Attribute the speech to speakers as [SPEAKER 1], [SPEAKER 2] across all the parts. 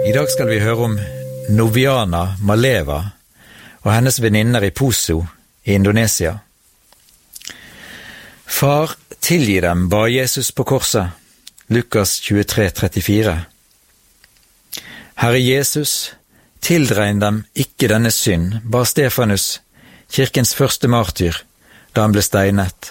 [SPEAKER 1] I dag skal vi høre om Noviana Maleva og hennes venninner i Poso i Indonesia. Far, tilgi dem, ba Jesus på korset, Lukas 23:34. Herre Jesus, tildregn dem ikke denne synd, ba Stefanus, kirkens første martyr, da han ble steinet.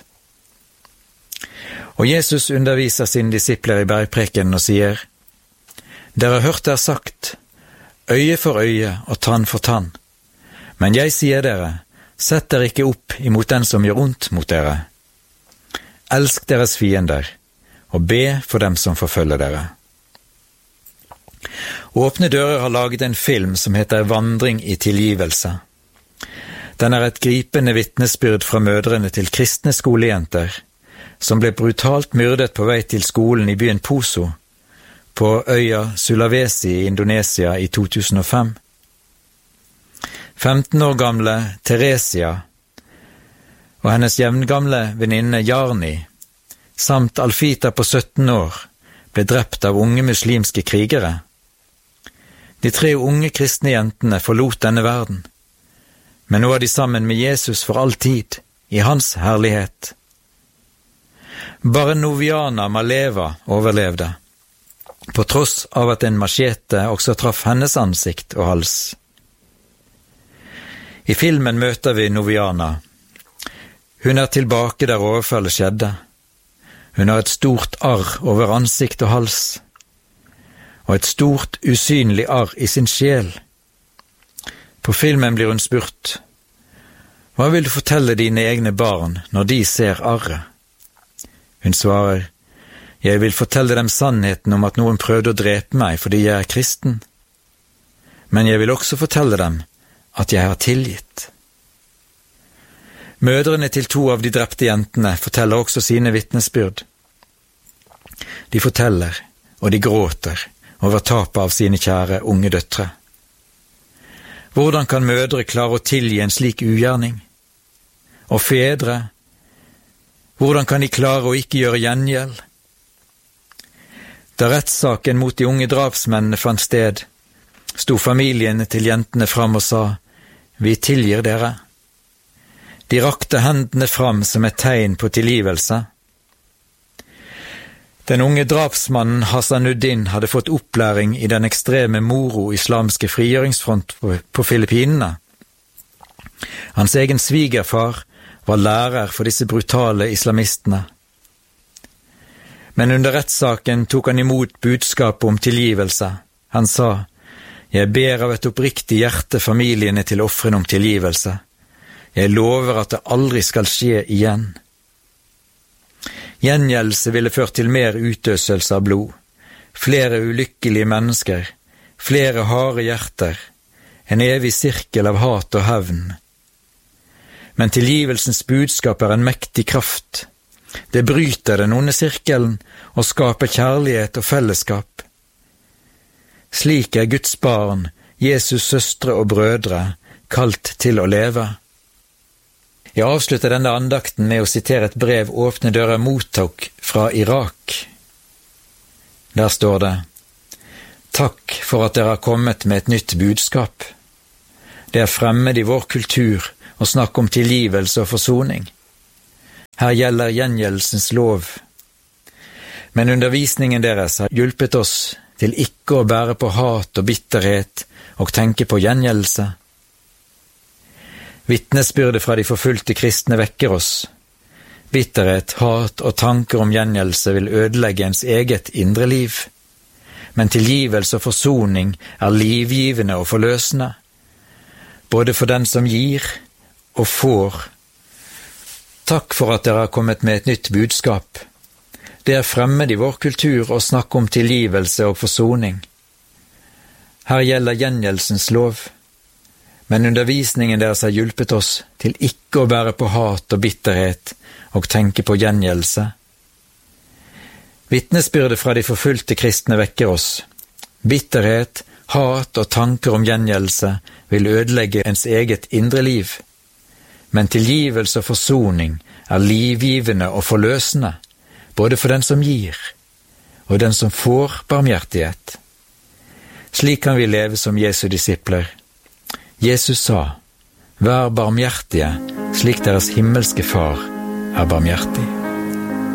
[SPEAKER 1] Og Jesus underviser sine disipler i bergpreken og sier: Dere har hørt det sagt, øye for øye og tann for tann. Men jeg sier dere, sett dere ikke opp imot den som gjør ondt mot dere. Elsk deres fiender, og be for dem som forfølger dere. Åpne dører har laget en film som heter Vandring i tilgivelse. Den er et gripende vitnesbyrd fra mødrene til kristne skolejenter, som ble brutalt myrdet på vei til skolen i byen Poso, på øya Sulawesi i Indonesia i 2005. 15 år gamle Theresia og hennes jevngamle venninne Jarni, samt Alfita på 17 år, ble drept av unge muslimske krigere. De 3 unge kristne jentene forlot denne verden, men nå er de sammen med Jesus for all tid, i hans herlighet. Bare Noviana Maleva overlevde, på tross av at en machete også traff hennes ansikt og hals. I filmen møter vi Noviana. Hun er tilbake der overfallet skjedde. Hun har et stort arr over ansikt og hals, og et stort usynlig arr i sin sjel. På filmen blir hun spurt: Hva vil du fortelle dine egne barn når de ser arret? Hun svarer: Jeg vil fortelle dem sannheten om at noen prøvde å drepe meg fordi jeg er kristen. Men jeg vil også fortelle dem at jeg har tilgitt. Mødrene til 2 av de drepte jentene forteller også sine vitnesbyrd. De forteller, og de gråter, over tapet av sine kjære unge døtre. Hvordan kan mødre klare å tilgi en slik ugjerning? Og fedre, hvordan kan de klare å ikke gjøre gjengjeld? Da rettssaken mot de unge drapsmennene fant sted, sto familiene til jentene fram og sa: Vi tilgir dere. De rakte hendene fram som et tegn på tilgivelse. Den unge drapsmannen Hassanuddin hadde fått opplæring i den ekstreme moro-islamske frigjøringsfront på Filippinene. Hans egen svigerfar var lærer for disse brutale islamistene. Men under rettssaken tok han imot budskapet om tilgivelse. Han sa: Jeg ber av et oppriktig hjerte familiene til offrene om tilgivelse. Jeg lover at det aldri skal skje igjen. Gjengjeldelse ville ført til mer utøselse av blod, flere ulykkelige mennesker, flere harde hjerter, en evig sirkel av hat og hevn. Men tilgivelsens budskap er en mektig kraft. Det bryter den onde sirkelen og skaper kjærlighet og fellesskap. Slik er Guds barn, Jesus søstre og brødre, kalt til å leve. Jeg avslutter denne andakten med å sitere et brev Åpne dører mottok fra Irak. Der står det: Takk for at dere har kommet med et nytt budskap. Det er fremmed i vår kultur å snakke om tilgivelse og forsoning. Her gjelder gjengjeldelsens lov. Men undervisningen deres har hjulpet oss til ikke å bære på hat og bitterhet og tenke på gjengjeldelse. Vitnesbyrdet fra de forfulgte kristne vekker oss. Bitterhet, hat og tanker om gjengjeldelse vil ødelegge ens eget indre liv. Men tilgivelse og forsoning er livgivende og forløsende, både for den som gir og får. Takk for at dere har kommet med et nytt budskap. Det er fremmed i vår kultur å snakke om tilgivelse og forsoning. Her gjelder gjengjeldelsens lov, men undervisningen deres har hjulpet oss til ikke å bære på hat og bitterhet og tenke på gjengjeldelse. Vitnesbyrdet fra de forfulgte kristne vekker oss. Bitterhet, hat og tanker om gjengjeldelse vil ødelegge ens eget indre liv. Men tilgivelse og forsoning er livgivende og forløsende, både for den som gir og den som får barmhjertighet. Slik kan vi leve som Jesu disipler. Jesus sa, «Vær barmhjertige, slik deres himmelske far er barmhjertig.»